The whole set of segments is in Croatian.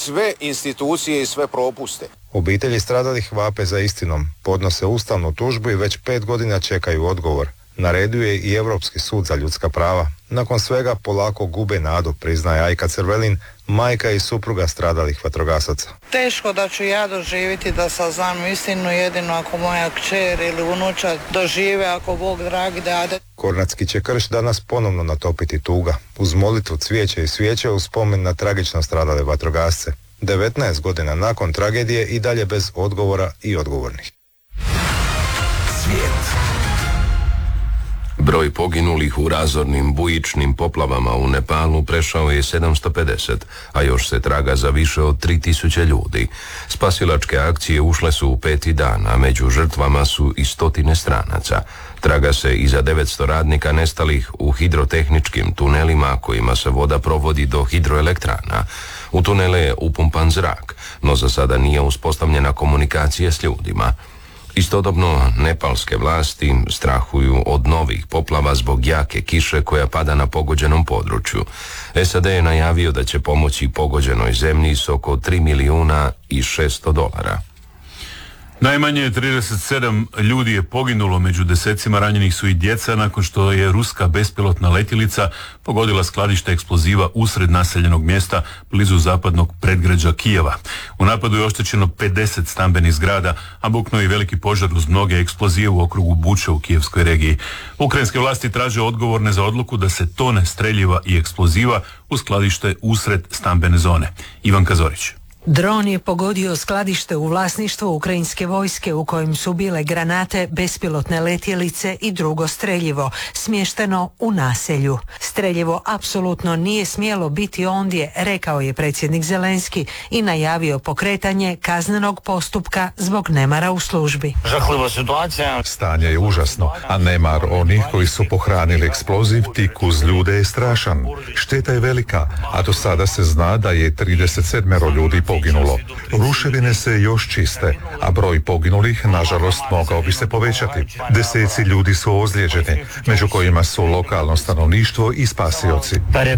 sve institucije i sve propuste. Obitelji stradalih vape za istinom, podnose ustavnu tužbu i već 5 godina čekaju odgovor. Naredio je i Europski sud za ljudska prava. Nakon svega polako gube nadu, priznaje Ajka Crvelin, majka i supruga stradalih vatrogasaca. Teško da ću ja doživjeti da saznam istinu, jedino ako moja kćer ili unučad dožive, ako Bog dragi dade. Kornatski će krš danas ponovno natopiti tuga, uz molitvu cvijeće i svijeće u spomen na tragično stradale vatrogasce. 19 godina nakon tragedije i dalje bez odgovora i odgovornih. Svijet. Broj poginulih u razornim bujičnim poplavama u Nepalu prešao je 750, a još se traga za više od 3000 ljudi. Spasilačke akcije ušle su u 5. dan, a među žrtvama su i stotine stranaca. Traga se i za 900 radnika nestalih u hidrotehničkim tunelima kojima se voda provodi do hidroelektrana. U tunele je upumpan zrak, no za sada nije uspostavljena komunikacija s ljudima. Istodobno, nepalske vlasti strahuju od novih poplava zbog jake kiše koja pada na pogođenom području. SAD je najavio da će pomoći pogođenoj zemlji s oko $3.600.000. Najmanje 37 ljudi je poginulo, među desecima ranjenih su i djeca nakon što je ruska bespilotna letjelica pogodila skladište eksploziva usred naseljenog mjesta blizu zapadnog predgrađa Kijeva. U napadu je oštećeno 50 stambenih zgrada, a buknuo je veliki požar uz mnoge eksplozije u okrugu Buče u kijevskoj regiji. Ukrajinske vlasti traže odgovorne za odluku da se tone streljiva i eksploziva u skladište usred stambene zone. Ivanka Zorić. Dron je pogodio skladište u vlasništvu ukrajinske vojske u kojem su bile granate, bespilotne letjelice i drugo streljivo, smješteno u naselju. Streljivo apsolutno nije smjelo biti ondje, rekao je predsjednik Zelenski i najavio pokretanje kaznenog postupka zbog nemara u službi. Stanje je užasno, a nemar onih koji su pohranili eksploziv tik uz ljude je strašan. Šteta je velika, a do sada se zna da je 37 ljudi poginulo. Ruševine se još čiste, a broj poginulih, nažalost, mogao bi se povećati. Deseci ljudi su ozlijeđeni, među kojima su lokalno stanovništvo i spasioci.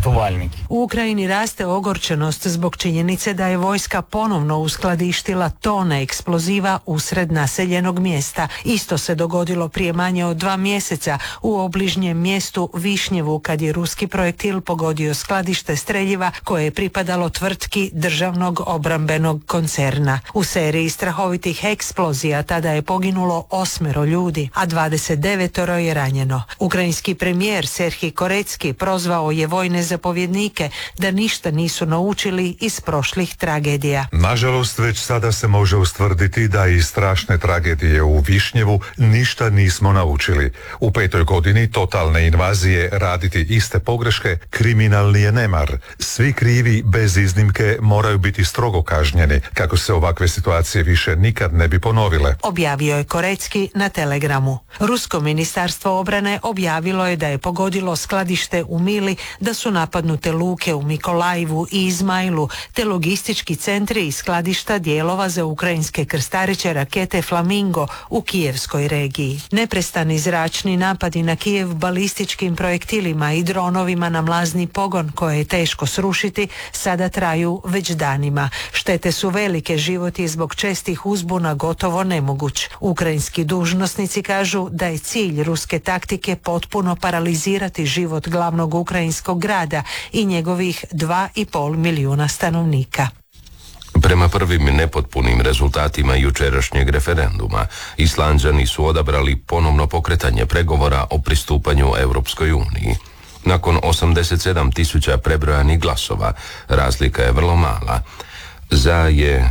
U Ukrajini raste ogorčenost zbog činjenice da je vojska ponovno uskladištila tone eksploziva usred naseljenog mjesta. Isto se dogodilo prije manje od 2 mjeseca u obližnjem mjestu Višnjevu kad je ruski projektil pogodio skladište streljiva koje je pripadalo tvrtki državnog obrambenog koncerna. U seriji strahovitih eksplozija tada je poginulo 8 ljudi, a 29 je ranjeno. Ukrajinski premijer Serhij Korecki prozvao je vojne zapovjednike da ništa nisu naučili iz prošlih tragedija. Nažalost, već sada se može ustvrditi da iz strašne tragedije u Višnjevu ništa nismo naučili. U 5. godini totalne invazije raditi iste pogreške kriminalni je nemar. Svi krivi bez iznimke moraju biti strogo kažnjeni kako se ovakve situacije više nikad ne bi ponovile. Objavio je Korecki na Telegramu. Rusko ministarstvo obrane objavilo je da je pogodilo skladište u Mili, da su napadnute luke u Mikolajivu i Izmailu, te logistički centri i skladišta dijelova za ukrajinske krstariće rakete Flamingo u kijevskoj regiji. Neprestani zračni napadi na Kijev balističkim projektilima i dronovima na mlazni pogon koje je teško srušiti sada traju već danima. Štete su velike, život je zbog čestih uzbuna gotovo nemoguć. Ukrajinski dužnosnici kažu da je cilj ruske taktike potpuno paralizirati život glavnog ukrajinskog grada i njegovih 2,5 milijuna stanovnika. Prema prvim nepotpunim rezultatima jučerašnjeg referenduma, Islanđani su odabrali ponovno pokretanje pregovora o pristupanju Europskoj uniji. Nakon 87.000 prebrojanih glasova, razlika je vrlo mala. Za je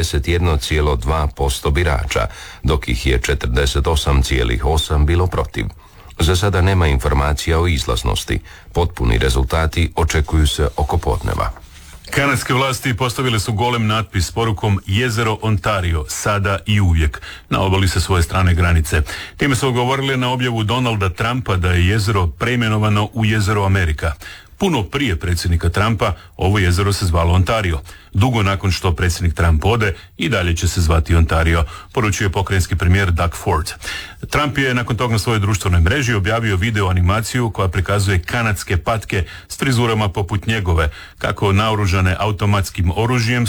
51,2% birača, dok ih je 48,8% bilo protiv. Za sada nema informacija o izlaznosti. Potpuni rezultati očekuju se oko podneva. Kanadske vlasti postavile su golem natpis s porukom Jezero Ontario, sada i uvijek, na obali sa svoje strane granice. Time su odgovorili na objavu Donalda Trumpa da je jezero preimenovano u jezero Amerika. Puno prije predsjednika Trumpa ovo jezero se zvalo Ontario. Dugo nakon što predsjednik Trump ode, i dalje će se zvati Ontario, poručuje pokrajinski premijer Doug Ford. Trump je nakon toga na svojoj društvenoj mreži objavio video animaciju koja prikazuje kanadske patke s frizurama poput njegove, kako naoružane automatskim oružjem